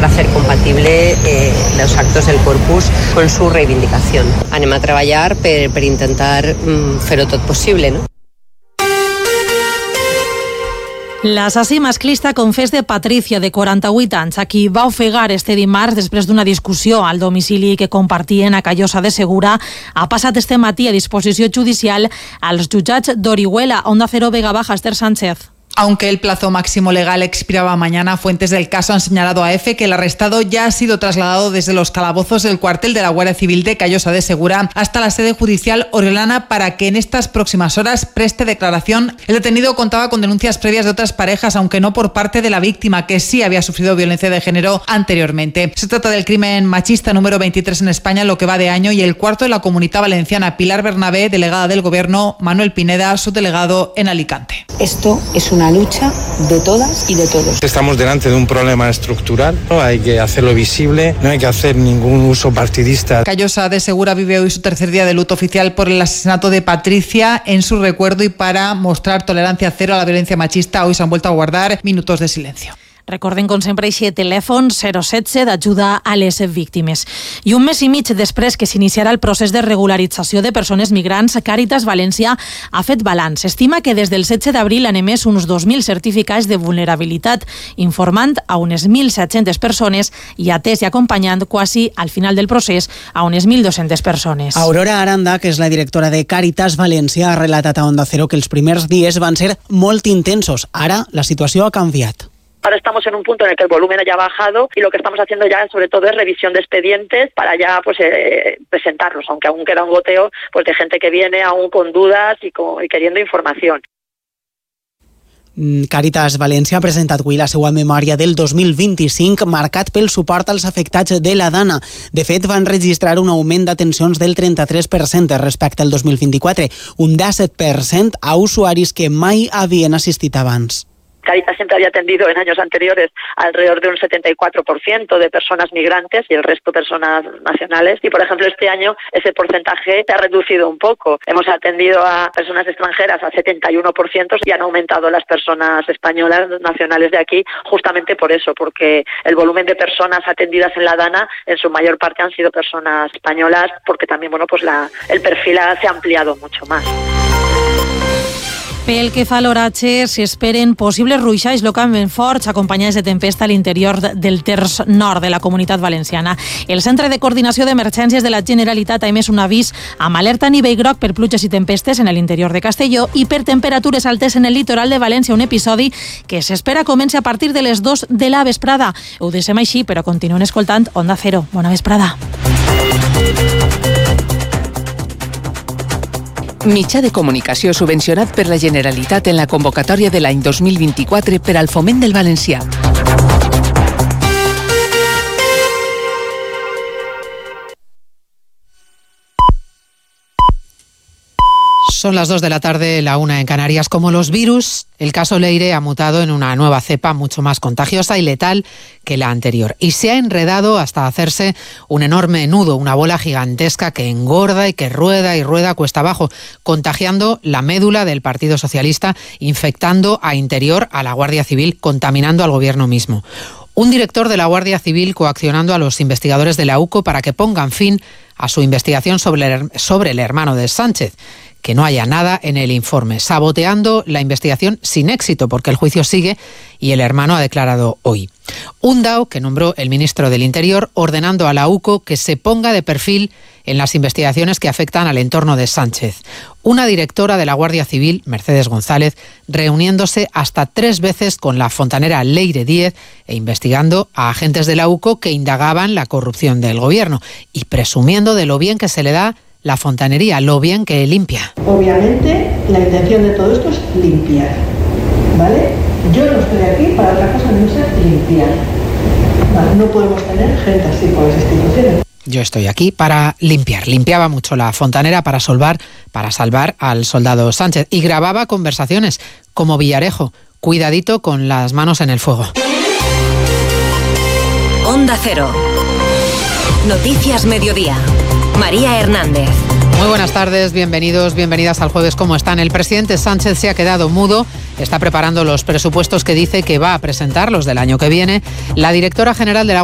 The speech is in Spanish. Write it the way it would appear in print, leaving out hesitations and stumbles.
para hacer compatible los actos del Corpus con su reivindicación. Anem a treballar per intentar fer-ho tot possible, no? L'assassí masclista confés de Patricia, de 48 anys, a qui va ofegar este dimarts després d'una discussió al domicili que compartien a Callosa de Segura, ha passat este matí a disposició judicial als jutjats d'Orihuela. Onda Cero, Vega Baja, Esther Sánchez. Aunque el plazo máximo legal expiraba mañana, fuentes del caso han señalado a EFE que el arrestado ya ha sido trasladado desde los calabozos del cuartel de la Guardia Civil de Callosa de Segura hasta la sede judicial oriolana para que en estas próximas horas preste declaración. El detenido contaba con denuncias previas de otras parejas, aunque no por parte de la víctima, que sí había sufrido violencia de género anteriormente. Se trata del crimen machista número 23 en España en lo que va de año y el cuarto en la Comunidad Valenciana. Pilar Bernabé, delegada del Gobierno; Manuel Pineda, subdelegado en Alicante. Esto es una lucha de todas y de todos. Estamos delante de un problema estructural, ¿no? Hay que hacerlo visible, no hay que hacer ningún uso partidista. Callosa de Segura vive hoy su tercer día de luto oficial por el asesinato de Patricia. En su recuerdo y para mostrar tolerancia cero a la violencia machista, hoy se han vuelto a guardar minutos de silencio. Recorden, com sempre, aquest telèfon 016 d'ajuda a les víctimes. I un mes i mig després que s'iniciarà el procés de regularització de persones migrants, Càritas València ha fet balanç. Estima que des del 16 d'abril han emès uns 2.000 certificats de vulnerabilitat, informant a unes 1.700 persones i atès i acompanyant quasi al final del procés a unes 1.200 persones. Aurora Aranda, que és la directora de Càritas València, ha relatat a Onda Cero que els primers dies van ser molt intensos. Ara la situació ha canviat. Ahora estamos en un punto en el que el volumen ya ha bajado y lo que estamos haciendo ya sobre todo es revisión de expedientes para ya presentarlos, aunque aún queda un goteo de gente que viene aún con dudas y queriendo información. Càritas València ha presentat avui la seva memòria del 2025, marcat pel suport als afectats de la Dana. De fet, van registrar un augment d'atencions del 33% respecte al 2024, un 17% a usuaris que mai havien assistit abans. Càritas siempre había atendido en años anteriores alrededor de un 74% de personas migrantes y el resto personas nacionales. Y, por ejemplo, este año ese porcentaje se ha reducido un poco. Hemos atendido a personas extranjeras al 71% y han aumentado las personas españolas nacionales de aquí justamente por eso, porque el volumen de personas atendidas en la Dana en su mayor parte han sido personas españolas, porque también el perfil se ha ampliado mucho más. Pel que fa a l'oratge, s'esperen possibles ruixats localment forts acompanyats de tempesta a l'interior del terç nord de la Comunitat Valenciana. El Centre de Coordinació d'Emergències de la Generalitat ha emès un avís amb alerta a nivell groc per pluges i tempestes en l'interior de Castelló i per temperatures altes en el litoral de València, un episodi que s'espera comenci a partir de les 2 de la vesprada. Ho deixem així, però continuen escoltant Onda Cero. Bona vesprada. Mitjà de comunicació subvencionat per la Generalitat en la convocatòria de l'any 2024 per al foment del valencià. Son las 2 de la tarde, la 1 en Canarias. Como los virus, el caso Leire ha mutado en una nueva cepa mucho más contagiosa y letal que la anterior. Y se ha enredado hasta hacerse un enorme nudo, una bola gigantesca que engorda y que rueda y rueda cuesta abajo, contagiando la médula del Partido Socialista, infectando a Interior, a la Guardia Civil, contaminando al gobierno mismo. Un director de la Guardia Civil coaccionando a los investigadores de la UCO para que pongan fin a su investigación sobre el hermano de Sánchez. Que no haya nada en el informe, saboteando la investigación sin éxito, porque el juicio sigue y el hermano ha declarado hoy. Un DAO que nombró el ministro del Interior ordenando a la UCO que se ponga de perfil en las investigaciones que afectan al entorno de Sánchez. Una directora de la Guardia Civil, Mercedes González, reuniéndose hasta 3 veces con la fontanera Leire Díez e investigando a agentes de la UCO que indagaban la corrupción del gobierno y presumiendo de lo bien que se le da la fontanería, lo bien que limpia. Obviamente, la intención de todo esto es limpiar, ¿vale? Yo no estoy aquí para otra cosa no ser limpiar. ¿Vale? No podemos tener gente así por las instituciones. Yo estoy aquí para limpiar. Limpiaba mucho la fontanera para salvar al soldado Sánchez y grababa conversaciones como Villarejo. Cuidadito con las manos en el fuego. Onda Cero. Noticias Mediodía. María Hernández. Muy buenas tardes, bienvenidos, bienvenidas al Jueves. ¿Cómo están? El presidente Sánchez se ha quedado mudo, está preparando los presupuestos que dice que va a presentar, los del año que viene. La directora general de la